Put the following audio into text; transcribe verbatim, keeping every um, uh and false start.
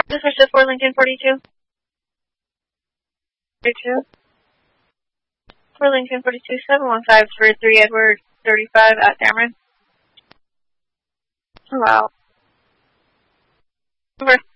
This is the four Lincoln forty-two. forty-two. four Lincoln forty-two, seven one five for three Edward thirty-five at Cameron. Wow. Over.